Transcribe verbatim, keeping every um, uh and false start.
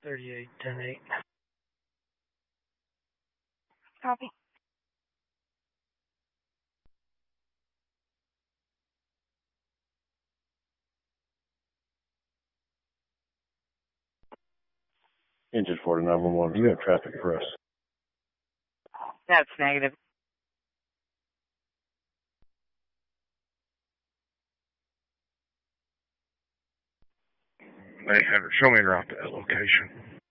thirty-eight, ten eight. Copy. Engine four to nine one one. You have traffic for us. That's negative. They have it. Show me en route to that location.